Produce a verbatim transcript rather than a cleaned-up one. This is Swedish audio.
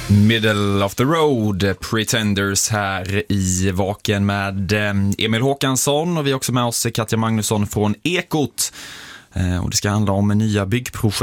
Middle of the road, Pretenders här i Vaken med Emil Håkansson, och vi har också med oss Katja Magnusson från Ekot. Och det ska handla om nya byggprojekt